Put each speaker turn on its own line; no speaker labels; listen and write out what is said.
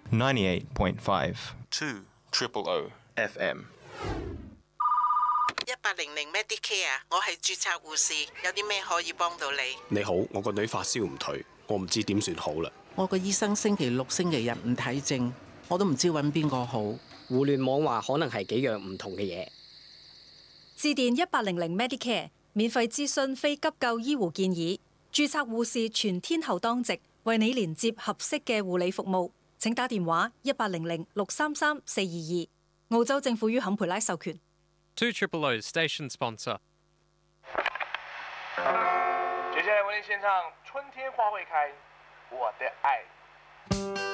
98.5 200 FM。
1800 Medicare， 我係註冊護士，有啲咩可以幫到你？
你好，我個女發燒唔退，我唔知點算好啦。
我個醫生星期六、星期日唔睇症，我都唔知揾邊個好。
互聯網話可能係幾樣唔同嘅嘢。
致電1800 Medicare， 免費諮詢非急救醫護建議，註冊護士全天候當值，為你連接合適嘅護理服務。請打電話1800 633 422。澳洲政府於坎培拉授權。
200 Station Sponsor。
接下來為您獻唱《春天花會開》，我的愛。